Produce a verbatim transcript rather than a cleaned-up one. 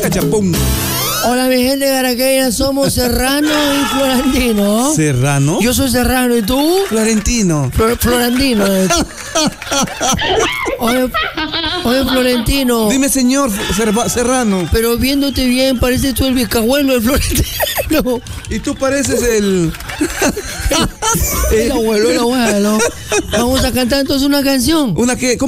cachapum. Hola mi gente caraqueña, somos Serrano y Florentino. ¿Serrano? Yo soy Serrano, ¿y tú? Florentino. Flor Florentino. Oye, oye, Florentino. Dime, señor Serrano. Pero viéndote bien, pareces tú el bisabuelo de Florentino. Y tú pareces el... el abuelo, el abuelo. Vamos a cantar entonces una canción. ¿Una qué? ¿Cómo?